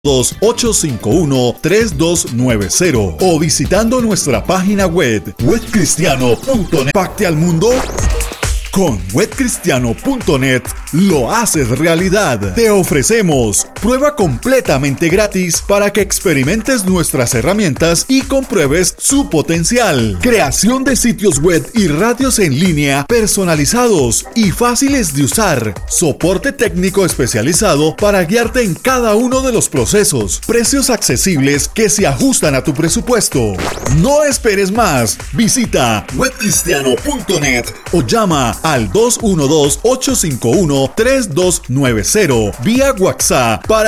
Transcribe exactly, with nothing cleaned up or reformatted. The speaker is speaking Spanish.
dos ocho cinco uno tres dos nueve cero o visitando nuestra página web web cristiano punto net. Impacte al mundo. Con web cristiano punto net lo haces realidad. Te ofrecemos prueba completamente gratis para que experimentes nuestras herramientas y compruebes su potencial. Creación de sitios web y radios en línea personalizados y fáciles de usar. Soporte técnico especializado para guiarte en cada uno de los procesos. Precios accesibles que se ajustan a tu presupuesto. No esperes más. Visita web cristiano punto net o llama al dos uno dos ocho cinco uno tres dos nueve cero vía WhatsApp para